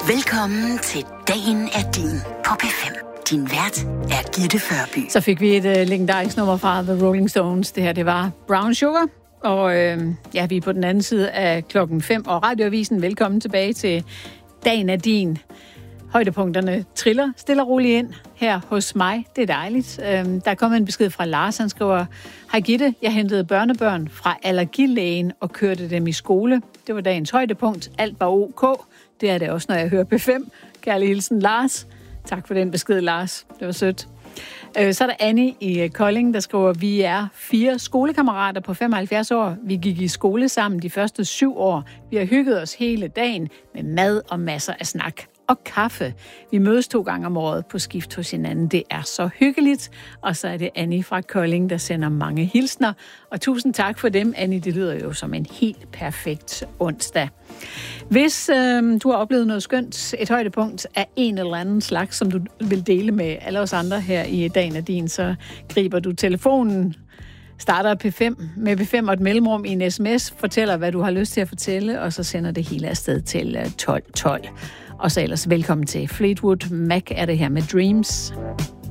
Velkommen til Dagen er din på P5. Din vært er Gitte Førby. Så fik vi et legendarisk nummer fra The Rolling Stones. Det her, det var Brown Sugar. Og vi er på den anden side af 5:00 og Radioavisen. Velkommen tilbage til Dagen er din. Højdepunkterne triller stille og roligt ind her hos mig. Det er dejligt. Der er kommet en besked fra Lars. Han skriver: Hej Gitte, jeg hentede børnebørn fra allergilægen og kørte dem i skole. Det var dagens højdepunkt. Alt var ok. Det er det også, når jeg hører P5. Kærlig hilsen, Lars. Tak for den besked, Lars. Det var sødt. Så er der Annie i Kolding, der skriver: Vi er 4 skolekammerater på 75 år. Vi gik i skole sammen de første 7 år. Vi har hygget os hele dagen med mad og masser af snak og kaffe. Vi mødes 2 gange om året på skift hos hinanden. Det er så hyggeligt. Og så er det Annie fra Kolding, der sender mange hilsner. Og tusind tak for dem, Annie. Det lyder jo som en helt perfekt onsdag. Hvis du har oplevet noget skønt, et højdepunkt af en eller anden slags, som du vil dele med alle os andre her i Dagen er din, så griber du telefonen, starter P5 med P5 og et mellemrum i en sms, fortæller, hvad du har lyst til at fortælle, og så sender det hele afsted til 1212. Og så ellers velkommen til Fleetwood Mac er det her med Dreams.